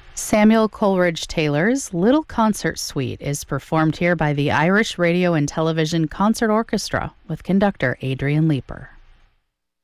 Samuel Coleridge Taylor's Little Concert Suite is performed here by the Irish Radio and Television Concert Orchestra with conductor Adrian Leeper.